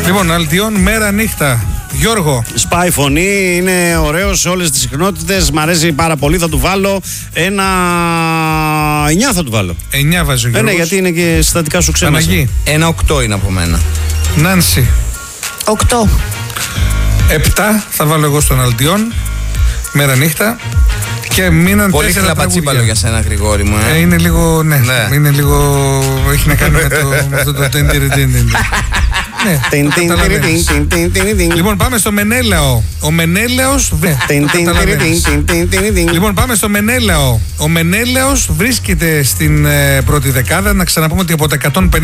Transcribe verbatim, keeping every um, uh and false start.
Λοιπόν, Αλτιόν μέρα νύχτα. Γιώργο. Σπάει φωνή, είναι ωραίο σε όλες τις συχνότητες. Μ' αρέσει πάρα πολύ. Θα του βάλω ένα εννιά θα του βάλω. εννιά βάζει ο Γιώργος. Ναι, γιατί είναι και συστατικά σου ξέμασα. Παναγί. Ένα οκτώ είναι από μένα. Νάνση. Οκτώ. Επτά θα βάλω εγώ στον Αλτιόν. Μέρα νύχτα. Και μείναν πολύ τέσσερα χλαπατσίπαλο για σένα, Γρηγόρη μου. Ε. Ε, είναι λίγο, ναι, ναι. Είναι λίγο, έχει να κάνει με, το, με αυτό το τεντιριτίντι. Ναι, το καταλαβαίνεις. Λοιπόν, πάμε στο Μενέλαο. Ο Μενέλαος. Λοιπόν, πάμε στο Μενέλαο. Ο Μενέλαος βρίσκεται στην ε, πρώτη δεκάδα. Να ξαναπούμε ότι από τα εκατόν πενήντα